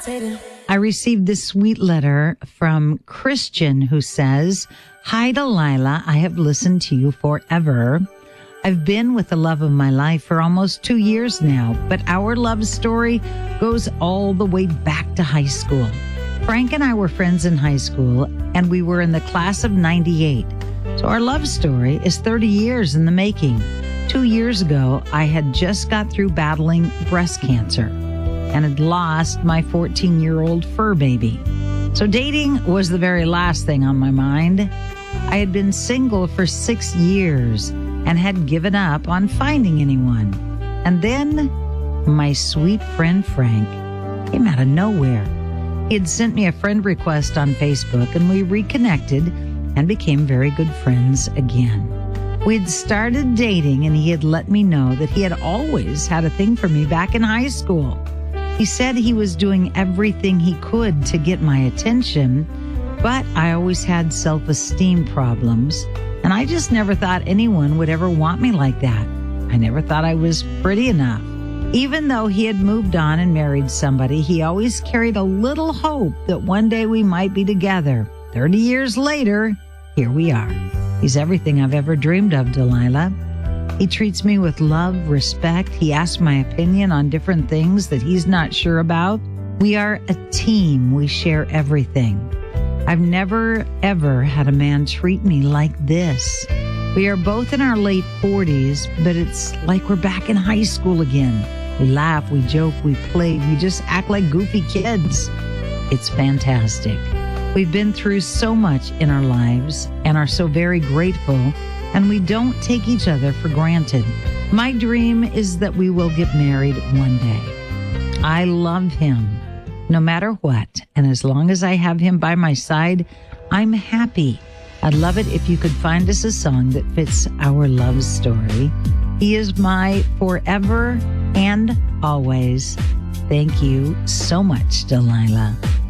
I received this sweet letter from Christian who says, "Hi, Delilah. I have listened to you forever. I've been with the love of my life for almost 2 years now, but our love story goes all the way back to high school. Frank and I were friends in high school, and we were in the class of 98. So our love story is 30 years in the making. 2 years ago, I had just got through battling breast cancer and had lost my 14-year-old fur baby. So dating was the very last thing on my mind. I had been single for 6 years and had given up on finding anyone. And then my sweet friend Frank came out of nowhere. He had sent me a friend request on Facebook, and we reconnected and became very good friends again. We'd started dating, and he had let me know that he had always had a thing for me back in high school. He said he was doing everything he could to get my attention, but I always had self-esteem problems, and I just never thought anyone would ever want me like that. I never thought I was pretty enough. Even though he had moved on and married somebody, he always carried a little hope that one day we might be together. 30 years later, here we are. He's everything I've ever dreamed of, Delilah. He treats me with love, respect. He asks my opinion on different things that he's not sure about. We are a team. We share everything. I've never, ever had a man treat me like this. We are both in our late 40s, but it's like we're back in high school again. We laugh, we joke, we play, we just act like goofy kids. It's fantastic. We've been through so much in our lives and are so very grateful, and we don't take each other for granted. My dream is that we will get married one day. I love him no matter what, and as long as I have him by my side, I'm happy. I'd love it if you could find us a song that fits our love story. He is my forever and always. Thank you so much, Delilah."